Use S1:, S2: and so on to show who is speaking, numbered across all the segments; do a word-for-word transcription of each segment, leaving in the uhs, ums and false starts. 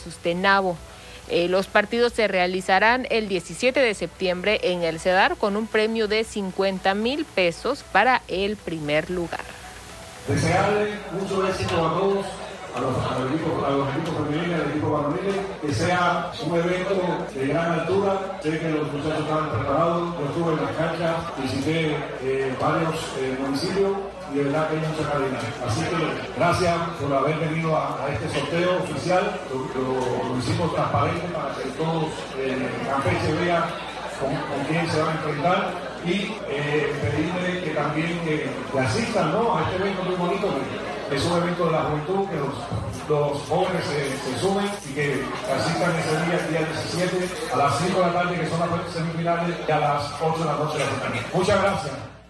S1: Sustenavo. Eh, los partidos se realizarán el diecisiete de septiembre en el CEDAR con un premio de cincuenta mil pesos para el primer lugar.
S2: Desearle mucho éxito a todos, a los, a los equipos, a los equipos femeniles, al equipo varonil, que sea un evento de gran altura. Sé que los muchachos están preparados, yo estuve en las canchas, visité eh, varios eh, municipios y de verdad que hay mucha calidad. Así que gracias por haber venido a, a este sorteo oficial, lo, lo, lo hicimos transparente para que todos en eh, Campeche vean con, con quién se van a enfrentar. Y eh, pedirle que también que, que asistan, ¿no?, a este evento muy bonito, que es un evento de la juventud, que los, los jóvenes se, se sumen y que asistan ese día, el día diecisiete, a las cinco de la tarde, que son las semifinales, y a las ocho de la noche de la final. Muchas gracias.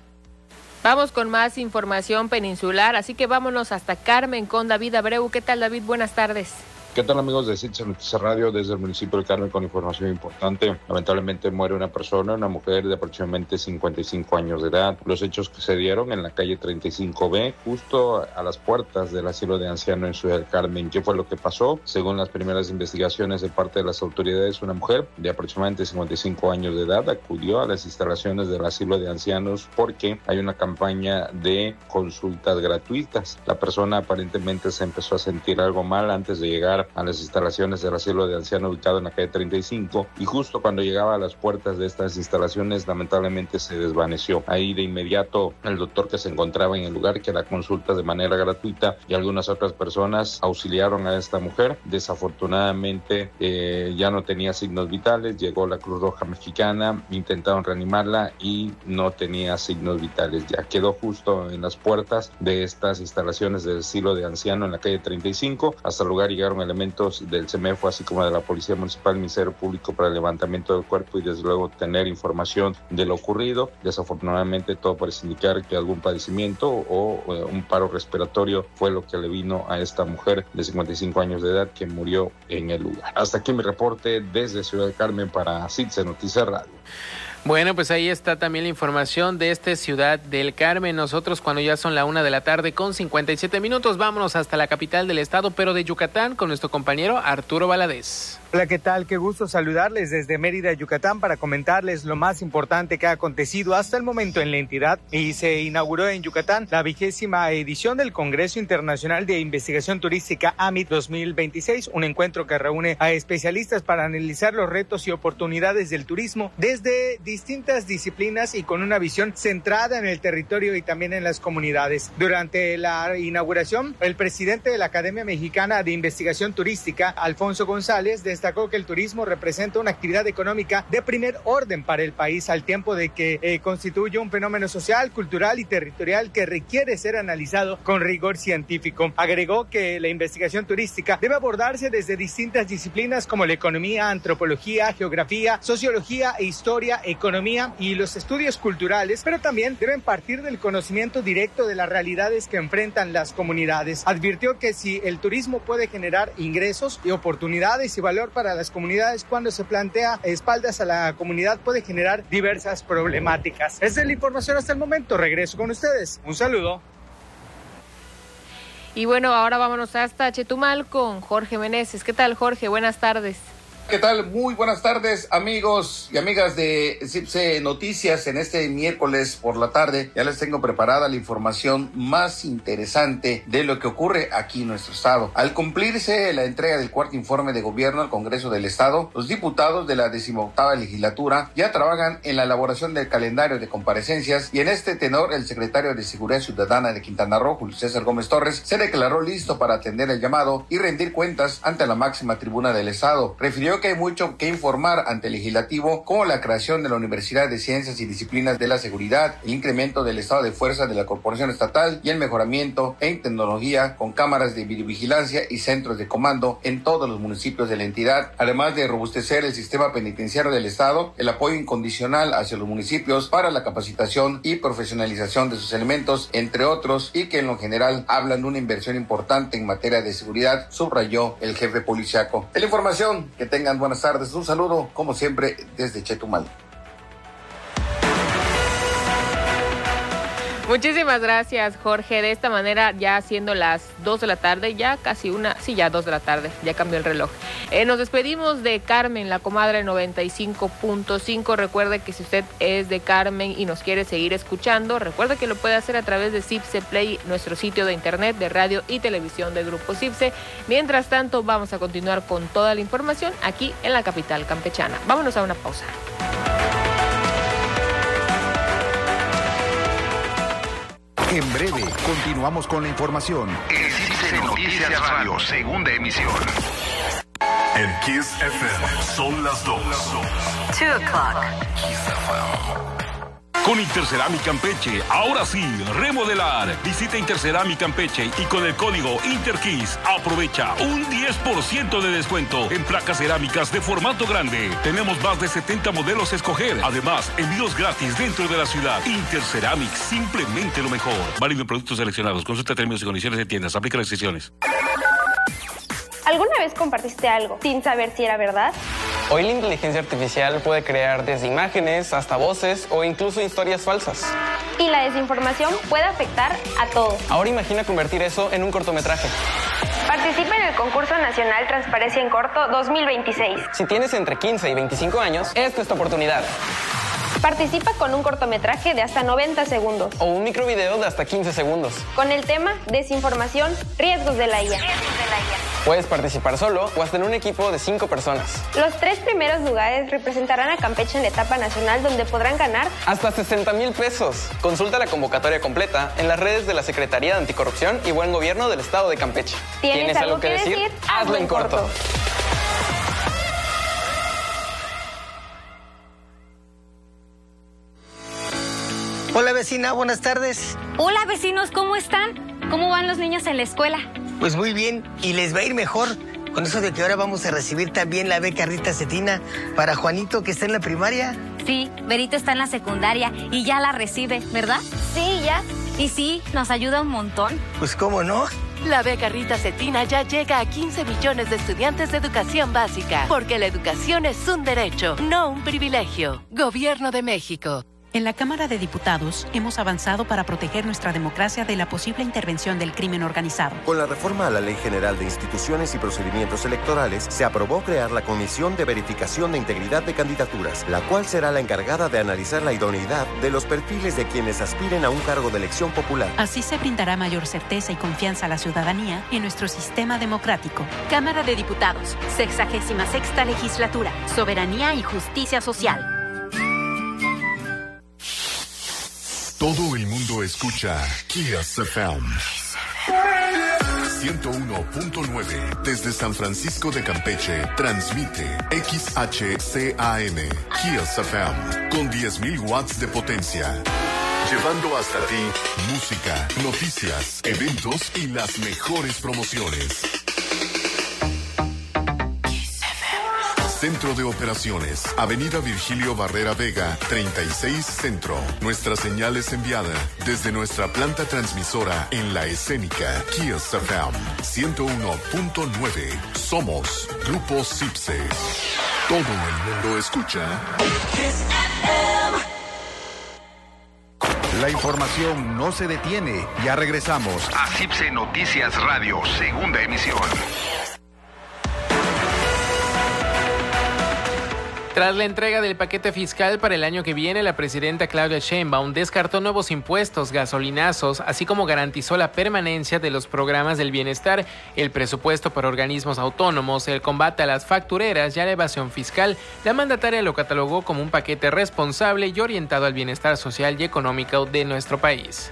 S1: Vamos con más información peninsular, así que vámonos hasta Carmen con David Abreu. ¿Qué tal, David? Buenas tardes.
S3: ¿Qué tal, amigos de Citizen Noticias Radio? Desde el municipio de Carmen con información importante. Lamentablemente muere una persona, una mujer de aproximadamente cincuenta y cinco años de edad. Los hechos que se dieron en la calle treinta y cinco B, justo a las puertas del asilo de ancianos en Ciudad del Carmen. ¿Qué fue lo que pasó? Según las primeras investigaciones de parte de las autoridades, una mujer de aproximadamente cincuenta y cinco años de edad acudió a las instalaciones del asilo de ancianos porque hay una campaña de consultas gratuitas. La persona aparentemente se empezó a sentir algo mal antes de llegar a las instalaciones del asilo de ancianos ubicado en la calle treinta y cinco, y justo cuando llegaba a las puertas de estas instalaciones lamentablemente se desvaneció. Ahí de inmediato el doctor que se encontraba en el lugar, que la consulta de manera gratuita, y algunas otras personas auxiliaron a esta mujer. Desafortunadamente eh, ya no tenía signos vitales, llegó la Cruz Roja Mexicana, intentaron reanimarla y no tenía signos vitales. Ya quedó justo en las puertas de estas instalaciones del asilo de ancianos en la calle treinta y cinco. Hasta el lugar llegaron elementos del CEMEFO, así como de la Policía Municipal, Ministerio Público, para el levantamiento del cuerpo y desde luego tener información de lo ocurrido. Desafortunadamente todo parece indicar que algún padecimiento o eh, un paro respiratorio fue lo que le vino a esta mujer de cincuenta y cinco años de edad que murió en el lugar. Hasta aquí mi reporte desde Ciudad del Carmen para Citizen Noticias Radio.
S4: Bueno, pues ahí está también la información de esta Ciudad del Carmen. Nosotros, cuando ya son la una de la tarde con cincuenta y siete minutos, vámonos hasta la capital del estado, pero de Yucatán, con nuestro compañero Arturo Valadez.
S5: Hola, ¿qué tal? Qué gusto saludarles desde Mérida, Yucatán, para comentarles lo más importante que ha acontecido hasta el momento en la entidad. Y se inauguró en Yucatán la vigésima edición del Congreso Internacional de Investigación Turística A M I T dos mil veintiséis, un encuentro que reúne a especialistas para analizar los retos y oportunidades del turismo desde distintas disciplinas y con una visión centrada en el territorio y también en las comunidades. Durante la inauguración, el presidente de la Academia Mexicana de Investigación Turística, Alfonso González, destacó que el turismo representa una actividad económica de primer orden para el país, al tiempo de que eh, constituye un fenómeno social, cultural y territorial que requiere ser analizado con rigor científico. Agregó que la investigación turística debe abordarse desde distintas disciplinas como la economía, antropología, geografía, sociología e historia, economía y los estudios culturales, pero también deben partir del conocimiento directo de las realidades que enfrentan las comunidades. Advirtió que si el turismo puede generar ingresos y oportunidades y valor para las comunidades, cuando se plantea espaldas a la comunidad puede generar diversas problemáticas. Esa es la información hasta el momento. Regreso con ustedes. Un saludo.
S1: Y bueno, ahora vámonos hasta Chetumal con Jorge Meneses. ¿Qué tal, Jorge? Buenas tardes.
S6: ¿Qué tal? Muy buenas tardes, amigos y amigas de Cipse Noticias. En este miércoles por la tarde ya les tengo preparada la información más interesante de lo que ocurre aquí en nuestro estado. Al cumplirse la entrega del cuarto informe de gobierno al Congreso del Estado, los diputados de la decimoctava legislatura ya trabajan en la elaboración del calendario de comparecencias, y en este tenor el secretario de Seguridad Ciudadana de Quintana Roo, Julio César Gómez Torres, se declaró listo para atender el llamado y rendir cuentas ante la máxima tribuna del Estado. Refirió que hay mucho que informar ante el legislativo, como la creación de la Universidad de Ciencias y Disciplinas de la Seguridad, el incremento del estado de fuerza de la corporación estatal y el mejoramiento en tecnología con cámaras de videovigilancia y centros de comando en todos los municipios de la entidad, además de robustecer el sistema penitenciario del estado, el apoyo incondicional hacia los municipios para la capacitación y profesionalización de sus elementos, entre otros, y que en lo general hablan de una inversión importante en materia de seguridad, subrayó el jefe policiaco. Es la información. Que tengan buenas tardes. Un saludo, como siempre, desde Chetumal.
S1: Muchísimas gracias, Jorge. De esta manera, ya siendo las dos de la tarde, ya casi una, sí, ya dos de la tarde, ya cambió el reloj. Eh, nos despedimos de Carmen, la comadre noventa y cinco punto cinco. Recuerde que si usted es de Carmen y nos quiere seguir escuchando, recuerde que lo puede hacer a través de Cipse Play, nuestro sitio de internet de radio y televisión del Grupo Cipse. Mientras tanto, vamos a continuar con toda la información aquí en la capital campechana. Vámonos a una pausa.
S7: En breve, continuamos con la información.
S8: El Cipse Noticias Radio, segunda emisión.
S9: En Kiss F M son las dos.
S10: Two o'clock.
S9: Con Interceramic Campeche, ahora sí, remodelar. Visita Interceramic Campeche y con el código INTERKISS aprovecha un diez por ciento de descuento en placas cerámicas de formato grande. Tenemos más de setenta modelos a escoger. Además, envíos gratis dentro de la ciudad. Interceramic, simplemente lo mejor. Válido en productos seleccionados. Consulta términos y condiciones de tiendas. Aplica restricciones.
S11: ¿Alguna vez compartiste algo sin saber si era verdad?
S12: Hoy la inteligencia artificial puede crear desde imágenes hasta voces o incluso historias falsas.
S11: Y la desinformación puede afectar a todos.
S12: Ahora imagina convertir eso en un cortometraje.
S11: Participa en el concurso nacional Transparencia en Corto dos mil veintiséis.
S12: Si tienes entre quince y veinticinco años, esta es tu oportunidad.
S11: Participa con un cortometraje de hasta noventa segundos.
S12: O un microvideo de hasta quince segundos.
S11: Con el tema Desinformación, riesgos de la I A.
S10: Riesgos de la I A.
S12: Puedes participar solo o hasta en un equipo de cinco personas.
S11: Los tres primeros lugares representarán a Campeche en la etapa nacional, donde podrán ganar
S12: hasta sesenta mil pesos. Consulta la convocatoria completa en las redes de la Secretaría de Anticorrupción y Buen Gobierno del Estado de Campeche.
S11: ¿Tienes, ¿Tienes algo que decir? decir? Hazlo en corto. corto.
S13: Hola vecina, buenas tardes.
S10: Hola vecinos, ¿cómo están? ¿Cómo van los niños en la escuela?
S13: Pues muy bien, y les va a ir mejor con eso de que ahora vamos a recibir también la beca Rita Cetina para Juanito, que está en la primaria.
S10: Sí, Berito está en la secundaria y ya la recibe, ¿verdad?
S11: Sí, ya.
S10: Y sí, nos ayuda un montón.
S13: Pues cómo no.
S14: La beca Rita Cetina ya llega a quince millones de estudiantes de educación básica, porque la educación es un derecho, no un privilegio. Gobierno de México.
S15: En la Cámara de Diputados hemos avanzado para proteger nuestra democracia de la posible intervención del crimen organizado.
S16: Con la reforma a la Ley General de Instituciones y Procedimientos Electorales, se aprobó crear la Comisión de Verificación de Integridad de Candidaturas, la cual será la encargada de analizar la idoneidad de los perfiles de quienes aspiren a un cargo de elección popular.
S15: Así se brindará mayor certeza y confianza a la ciudadanía en nuestro sistema democrático.
S17: Cámara de Diputados, sexagésima sexta legislatura, soberanía y justicia social.
S9: Todo el mundo escucha Kiss F M. ciento uno punto nueve desde San Francisco de Campeche transmite X H C A M Kiss F M con diez mil watts de potencia. Llevando hasta ti música, noticias, eventos y las mejores promociones. Centro de Operaciones, Avenida Virgilio Barrera Vega, treinta y seis Centro. Nuestra señal es enviada desde nuestra planta transmisora en la escénica Kiss F M ciento uno punto nueve. Somos Grupo Cipse. Todo el mundo escucha Kiss F M.
S7: La información no se detiene. Ya regresamos
S8: a Cipse Noticias Radio, segunda emisión.
S4: Tras la entrega del paquete fiscal para el año que viene, la presidenta Claudia Sheinbaum descartó nuevos impuestos, gasolinazos, así como garantizó la permanencia de los programas del bienestar, el presupuesto para organismos autónomos, el combate a las factureras y a la evasión fiscal. La mandataria lo catalogó como un paquete responsable y orientado al bienestar social y económico de nuestro país.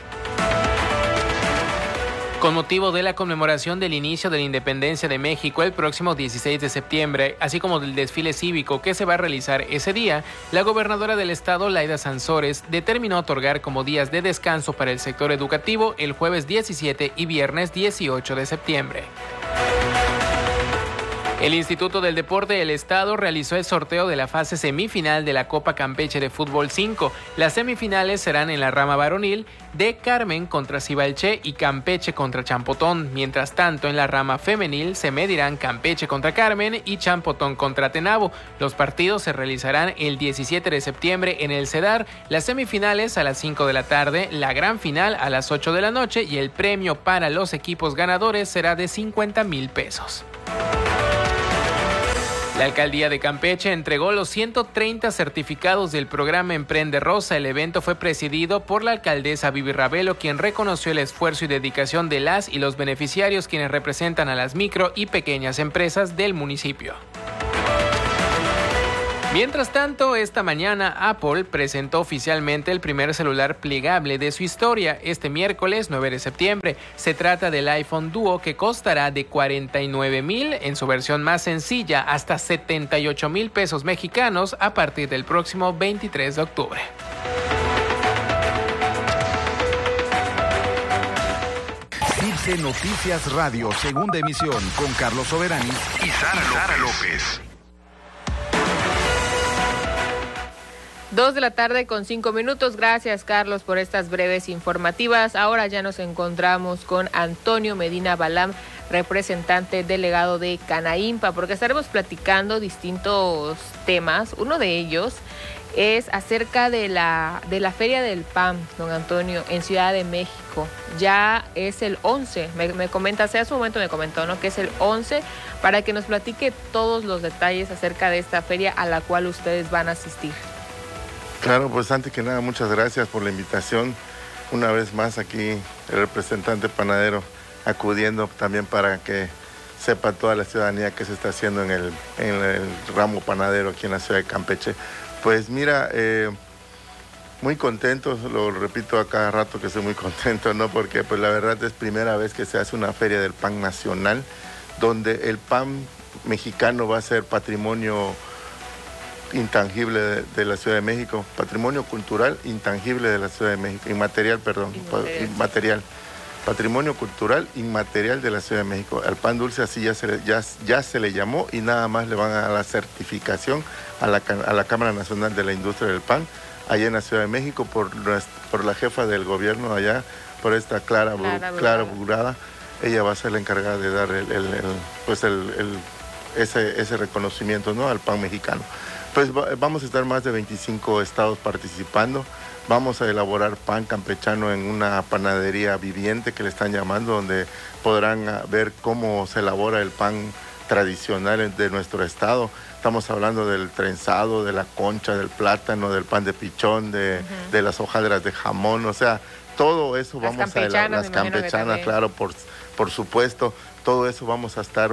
S4: Con motivo de la conmemoración del inicio de la independencia de México el próximo dieciséis de septiembre, así como del desfile cívico que se va a realizar ese día, la gobernadora del estado, Laida Sansores, determinó otorgar como días de descanso para el sector educativo el jueves diecisiete y viernes dieciocho de septiembre. El Instituto del Deporte del Estado realizó el sorteo de la fase semifinal de la Copa Campeche de Fútbol cinco. Las semifinales serán en la rama varonil de Carmen contra Cibalché y Campeche contra Champotón. Mientras tanto, en la rama femenil se medirán Campeche contra Carmen y Champotón contra Tenabo. Los partidos se realizarán el diecisiete de septiembre en el CEDAR. Las semifinales a las cinco de la tarde, la gran final a las ocho de la noche y el premio para los equipos ganadores será de cincuenta mil pesos. La alcaldía de Campeche entregó los ciento treinta certificados del programa Emprende Rosa. El evento fue presidido por la alcaldesa Vivi Ravelo, quien reconoció el esfuerzo y dedicación de las y los beneficiarios, quienes representan a las micro y pequeñas empresas del municipio. Mientras tanto, esta mañana Apple presentó oficialmente el primer celular plegable de su historia este miércoles nueve de septiembre. Se trata del iPhone Duo, que costará de cuarenta y nueve mil en su versión más sencilla hasta setenta y ocho mil pesos mexicanos a partir del próximo veintitrés de octubre.
S7: C Noticias Radio, segunda emisión, con Carlos Soberani
S8: y Sara López.
S1: Dos de la tarde con cinco minutos. Gracias, Carlos, por estas breves informativas. Ahora ya nos encontramos con Antonio Medina Balam, representante delegado de Canaimpa, porque estaremos platicando distintos temas. Uno de ellos es acerca de la, de la Feria del P A M, don Antonio, en Ciudad de México. Ya es el once, me, me comenta, hace un momento me comentó, ¿no?, que es el once, para que nos platique todos los detalles acerca de esta feria a la cual ustedes van a asistir.
S18: Claro, pues antes que nada, muchas gracias por la invitación. Una vez más aquí el representante panadero acudiendo también para que sepa toda la ciudadanía qué se está haciendo en el, en el ramo panadero aquí en la ciudad de Campeche. Pues mira, eh, muy contento, lo repito a cada rato que estoy muy contento, ¿no? Porque pues la verdad es primera vez que se hace una feria del pan nacional, donde el pan mexicano va a ser patrimonio intangible de, de la Ciudad de México, patrimonio cultural intangible de la Ciudad de México, inmaterial, perdón, inmaterial, inmaterial patrimonio cultural inmaterial de la Ciudad de México. Al pan dulce así ya se, le, ya, ya se le llamó y nada más le van a dar la certificación a la, a la Cámara Nacional de la Industria del Pan, allá en la Ciudad de México, por, por la jefa del gobierno allá, por esta Clara, Clara, Clara Burgada. Ella va a ser la encargada de dar el, el, el, pues el, el, ese, ese reconocimiento, ¿no?, al pan mexicano. Pues vamos a estar más de veinticinco estados participando. Vamos a elaborar pan campechano en una panadería viviente que le están llamando, donde podrán ver cómo se elabora el pan tradicional de nuestro estado. Estamos hablando del trenzado, de la concha, del plátano, del pan de pichón, de, uh-huh. de las hojaldras de jamón. O sea, todo eso las vamos a elaborar. Las campechanas, claro, por, por supuesto. Todo eso vamos a estar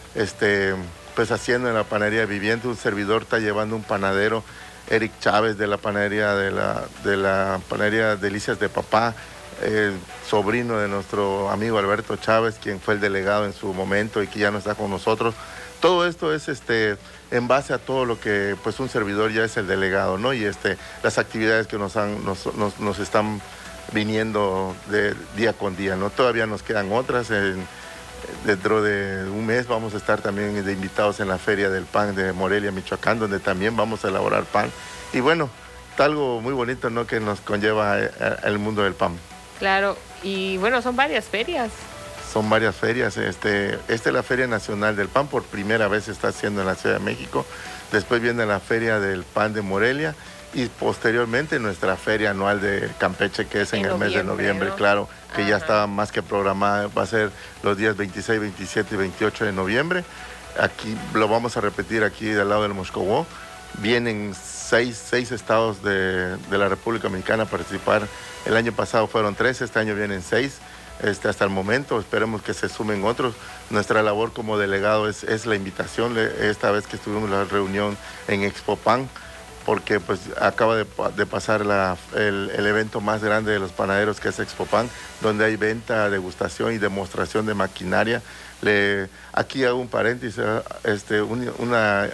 S18: este, pues haciendo en la panadería viviente. Un servidor está llevando un panadero, Eric Chávez, de la panadería de la, de la panadería Delicias de Papá, eh, sobrino de nuestro amigo Alberto Chávez, quien fue el delegado en su momento y que ya no está con nosotros. Todo esto es este en base a todo lo que pues un servidor ya es el delegado, ¿no? Y este las actividades que nos han nos, nos, nos están viniendo de día con día, ¿no? Todavía nos quedan otras. En, Dentro de un mes vamos a estar también de invitados en la Feria del Pan de Morelia, Michoacán, donde también vamos a elaborar pan. Y bueno, algo muy bonito, ¿no?, que nos conlleva el mundo del pan.
S1: Claro, y bueno, son varias ferias.
S18: Son varias ferias. Este, esta es la Feria Nacional del Pan, por primera vez se está haciendo en la Ciudad de México. Después viene la Feria del Pan de Morelia y posteriormente nuestra feria anual de Campeche, que es en, en el mes de noviembre, ¿no? Claro, que Ajá. ya está más que programada, va a ser los días veintiséis, veintisiete y veintiocho de noviembre. Aquí lo vamos a repetir aquí del lado del Moscowó. Vienen seis, seis estados de, de la República Mexicana a participar. El año pasado fueron tres, este año vienen seis. Este, hasta el momento, esperemos que se sumen otros. Nuestra labor como delegado es, es la invitación. Esta vez que estuvimos en la reunión en Expopan, porque pues acaba de, de pasar la, el, el evento más grande de los panaderos, que es Expopan, donde hay venta, degustación y demostración de maquinaria. Le, aquí hago un paréntesis, este, un, una,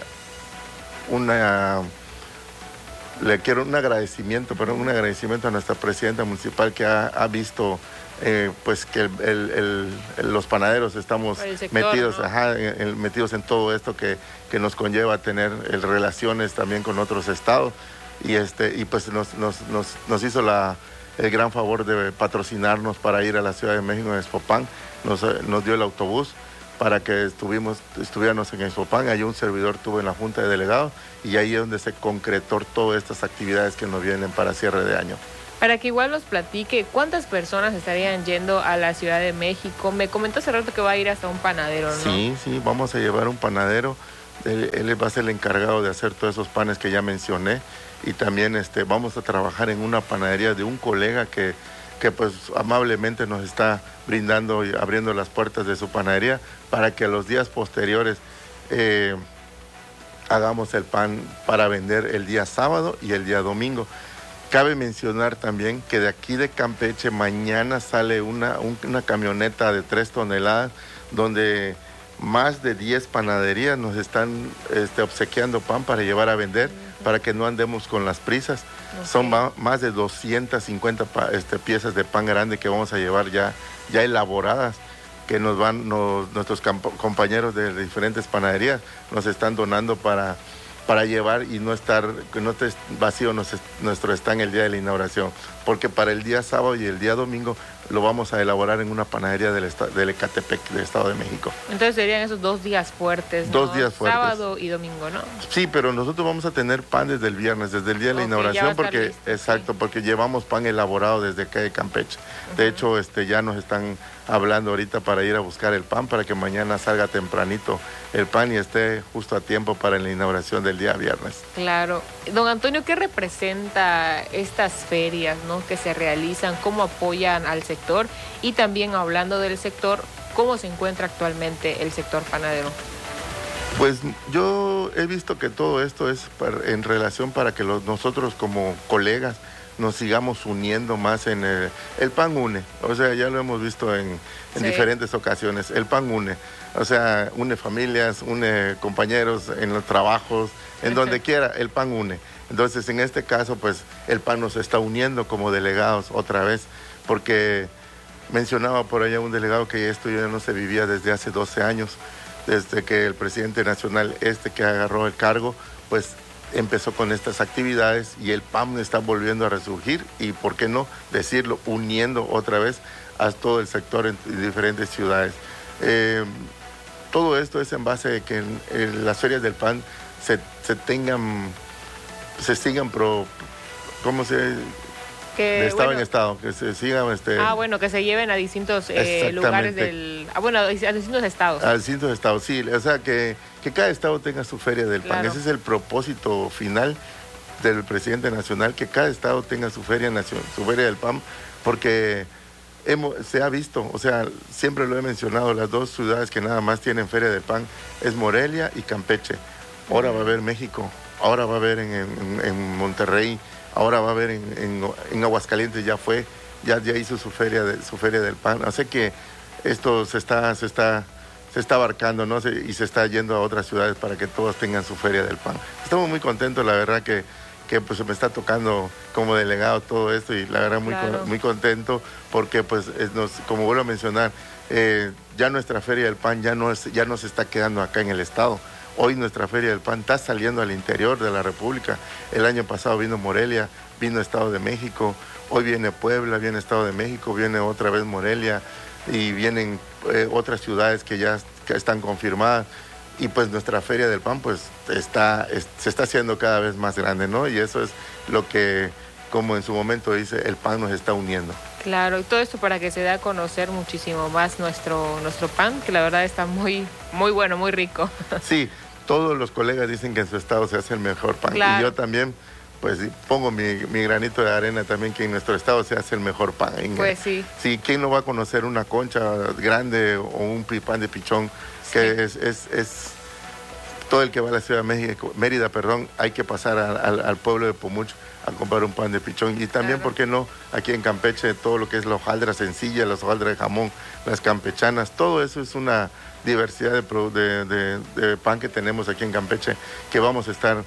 S18: una, le quiero un agradecimiento, pero un agradecimiento a nuestra presidenta municipal, que ha, ha visto eh, pues que el, el, el, los panaderos estamos sector, metidos, ¿no? ajá, en, en, metidos en todo esto que, que nos conlleva tener el, relaciones también con otros estados y este y pues nos, nos, nos, nos hizo la, el gran favor de patrocinarnos para ir a la Ciudad de México en Expopan, nos, nos dio el autobús para que estuvimos, estuviéramos en Expopan. Allí un servidor tuvo en la Junta de Delegados y ahí es donde se concretó todas estas actividades que nos vienen para cierre de año.
S1: Para que igual nos platique, ¿cuántas personas estarían yendo a la Ciudad de México? Me comentó hace rato que va a ir hasta un panadero, ¿no?
S18: Sí, sí, vamos a llevar un panadero. Él, él va a ser el encargado de hacer todos esos panes que ya mencioné. Y también este, vamos a trabajar en una panadería de un colega que, que pues amablemente nos está brindando y abriendo las puertas de su panadería para que los días posteriores eh, hagamos el pan para vender el día sábado y el día domingo. Cabe mencionar también que de aquí de Campeche mañana sale una, un, una camioneta de tres toneladas donde más de diez panaderías nos están este, obsequiando pan para llevar a vender, uh-huh. para que no andemos con las prisas. Okay. Son ma, más de doscientas cincuenta pa, este, piezas de pan grande que vamos a llevar ya, ya elaboradas, que nos van nos, nuestros campo, compañeros de diferentes panaderías nos están donando para... para llevar y no estar, que no esté vacío nuestro stand el día de la inauguración, porque para el día sábado y el día domingo lo vamos a elaborar en una panadería del, del Ecatepec, del Estado de México.
S1: Entonces serían esos dos días fuertes, ¿no?
S18: Dos días fuertes.
S1: Sábado y domingo, ¿no?
S18: Sí, pero nosotros vamos a tener pan desde el viernes, desde el día de la okay, inauguración, porque listo, exacto, sí. porque llevamos pan elaborado desde acá de Campeche. Uh-huh. De hecho, este, ya nos están hablando ahorita para ir a buscar el pan, para que mañana salga tempranito el pan y esté justo a tiempo para la inauguración del día viernes.
S1: Claro. Don Antonio, ¿qué representa estas ferias, ¿no? que se realizan? ¿Cómo apoyan al sector? Y también hablando del sector, ¿cómo se encuentra actualmente el sector panadero?
S18: Pues yo he visto que todo esto es para, en relación para que los, nosotros como colegas nos sigamos uniendo más en el, el pan une, o sea, ya lo hemos visto en, en sí. diferentes ocasiones, el pan une, o sea, une familias, une compañeros en los trabajos, en donde quiera, el pan une. Entonces, en este caso, pues, el pan nos está uniendo como delegados otra vez, porque mencionaba por allá un delegado que esto ya no se vivía desde hace doce años, desde que el presidente nacional este que agarró el cargo, pues, empezó con estas actividades y el P A M está volviendo a resurgir y, ¿por qué no decirlo?, uniendo otra vez a todo el sector en, en diferentes ciudades. Eh, todo esto es en base a que en, en las ferias del pan se, se tengan, se sigan pro, ¿cómo se...?
S1: Que,
S18: de estado
S1: bueno,
S18: en estado, que se sigan... Este,
S1: ah, bueno, que se lleven a distintos eh, lugares del... Ah, bueno, a distintos estados.
S18: A distintos estados, sí. O sea, que, que cada estado tenga su feria del pan. Claro. Ese es el propósito final del presidente nacional, que cada estado tenga su feria nacional, su feria del pan, porque hemos, se ha visto, o sea, siempre lo he mencionado, las dos ciudades que nada más tienen feria del pan es Morelia y Campeche. Ahora uh-huh. va a haber México, ahora va a haber en, en, en Monterrey, ahora va a haber en, en, en Aguascalientes, ya fue, ya, ya hizo su feria, de, su feria del pan. Así que esto se está, se está, se está abarcando, ¿no? Se, y se está yendo a otras ciudades para que todos tengan su feria del pan. Estamos muy contentos, la verdad que, que pues me está tocando como delegado todo esto y la verdad muy, claro. muy contento porque pues es, nos, como vuelvo a mencionar, eh, ya nuestra feria del pan ya no, es, ya no se está quedando acá en el estado. Hoy nuestra feria del pan está saliendo al interior de la República. El año pasado vino Morelia, vino Estado de México, hoy viene Puebla, viene Estado de México, viene otra vez Morelia y vienen eh, otras ciudades que ya que están confirmadas. Y pues nuestra feria del pan pues está, es, se está haciendo cada vez más grande, ¿no? Y eso es lo que, como en su momento dice, el pan nos está uniendo.
S1: Claro, y todo esto para que se dé a conocer muchísimo más nuestro, nuestro pan, que la verdad está muy, muy bueno, muy rico.
S18: Sí, todos los colegas dicen que en su estado se hace el mejor pan. Claro. Y yo también, pues pongo mi, mi granito de arena también, que en nuestro estado se hace el mejor pan.
S1: Pues sí.
S18: Sí, ¿quién no va a conocer una concha grande o un pan de pichón? Que sí. es, es, es todo el que va a la Ciudad de México, Mérida, perdón, hay que pasar a, a, al pueblo de Pomucho a comprar un pan de pichón. Y también, claro. ¿por qué no? Aquí en Campeche, todo lo que es la hojaldra sencilla, las hojaldras de jamón, las campechanas, todo eso es una diversidad de, de, de, de pan que tenemos aquí en Campeche, que vamos a estar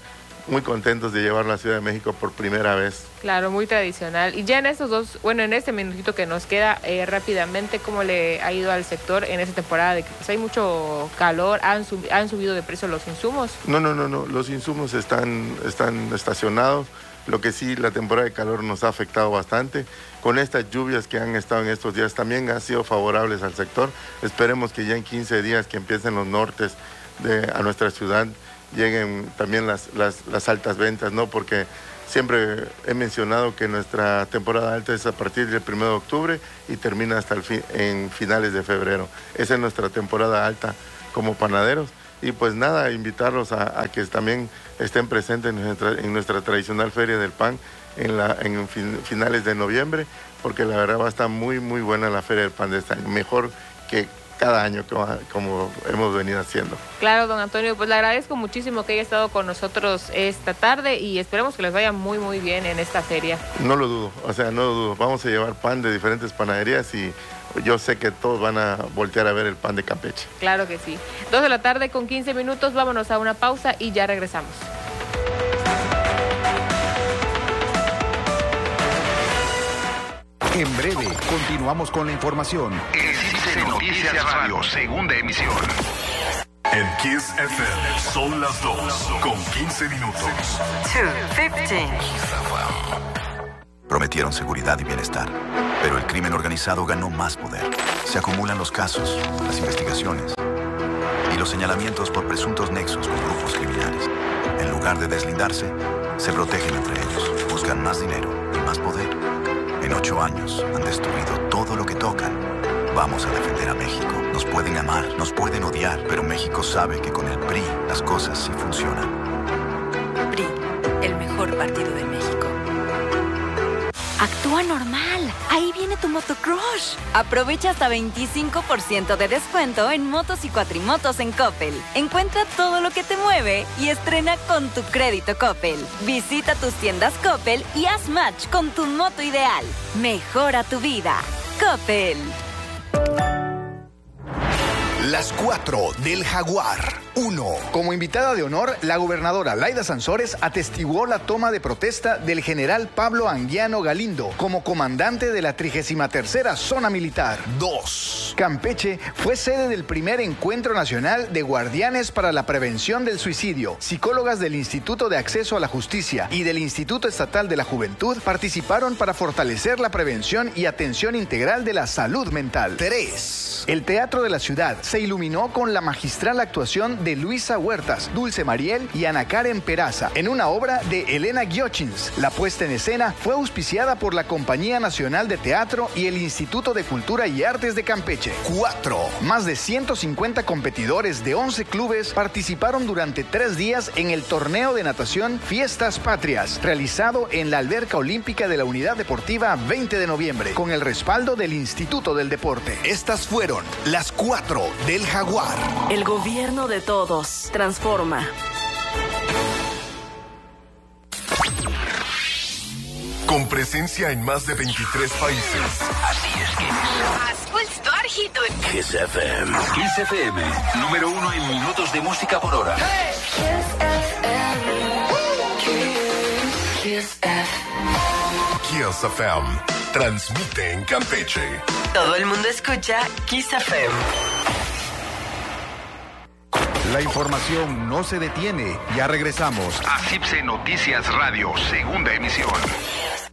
S18: muy contentos de llevarlo a la Ciudad de México por primera vez.
S1: Claro, muy tradicional. Y ya en estos dos, bueno, en este minutito que nos queda, eh, rápidamente, ¿cómo le ha ido al sector en esta temporada de que pues, hay mucho calor? ¿Han, sub, ¿Han subido de precio los insumos?
S18: No, no, no, no. Los insumos están, están estacionados. Lo que sí, la temporada de calor nos ha afectado bastante. Con estas lluvias que han estado en estos días también han sido favorables al sector. Esperemos que ya en quince días que empiecen los nortes de, a nuestra ciudad lleguen también las, las, las altas ventas, ¿no? Porque siempre he mencionado que nuestra temporada alta es a partir del primero de octubre y termina hasta el fin, en finales de febrero. Esa es nuestra temporada alta como panaderos. Y pues nada, invitarlos a, a que también estén presentes en nuestra, en nuestra tradicional Feria del Pan en, la, en fin, finales de noviembre, porque la verdad va a estar muy, muy buena la Feria del Pan de este año, mejor que cada año como, como hemos venido haciendo.
S1: Claro, don Antonio, pues le agradezco muchísimo que haya estado con nosotros esta tarde y esperemos que les vaya muy, muy bien en esta feria.
S18: No lo dudo, o sea, no lo dudo. Vamos a llevar pan de diferentes panaderías y yo sé que todos van a voltear a ver el pan de Campeche.
S1: Claro que sí. Dos de la tarde con quince minutos, vámonos a una pausa y ya regresamos.
S7: En breve, continuamos con la información.
S8: En C I C E Noticias Radio, segunda emisión. En Kiss F M son las dos con quince minutos.
S19: dos quince.
S20: Prometieron seguridad y bienestar, pero el crimen organizado ganó más poder. Se acumulan los casos, las investigaciones y los señalamientos por presuntos nexos con grupos criminales. En lugar de deslindarse, se protegen entre ellos, buscan más dinero y más poder. En ocho años han destruido todo lo que tocan. Vamos a defender a México. Nos pueden amar, nos pueden odiar, pero México sabe que con el P R I las cosas sí funcionan.
S19: P R I, el mejor partido de México.
S10: Actúa normal. Ahí viene tu motocrush.
S21: Aprovecha hasta veinticinco por ciento de descuento en motos y cuatrimotos en Coppel. Encuentra todo lo que te mueve y estrena con tu crédito Coppel. Visita tus tiendas Coppel y haz match con tu moto ideal. Mejora tu vida. Coppel.
S7: Las cuatro del Jaguar. Uno. Como invitada de honor, la gobernadora Laida Sansores atestiguó la toma de protesta del general Pablo Anguiano Galindo como comandante de la trigésima tercera Zona Militar. Dos. Campeche fue sede del primer Encuentro Nacional de Guardianes para la Prevención del Suicidio. Psicólogas del Instituto de Acceso a la Justicia y del Instituto Estatal de la Juventud participaron para fortalecer la prevención y atención integral de la salud mental. Tres. El Teatro de la Ciudad se iluminó con la magistral actuación de Luisa Huertas, Dulce Mariel y Ana Karen Peraza en una obra de Elena Giochins. La puesta en escena fue auspiciada por la Compañía Nacional de Teatro y el Instituto de Cultura y Artes de Campeche. Cuatro. Más de ciento cincuenta competidores de once clubes participaron durante tres días en el torneo de natación Fiestas Patrias, realizado en la Alberca Olímpica de la Unidad Deportiva veinte de noviembre, con el respaldo del Instituto del Deporte. Estas fueron las cuatro del Jaguar.
S19: El gobierno de todos. Transforma.
S8: Con presencia en más de veintitrés países.
S22: Así es que
S8: Kiss F M. Kiss F M, número uno en minutos de música por hora.
S22: Hey. Kiss F M.
S8: Kiss F M. Transmite en Campeche.
S19: Todo el mundo escucha Kiss F M.
S7: La información no se detiene. Ya regresamos
S8: a C I C E Noticias Radio, segunda emisión.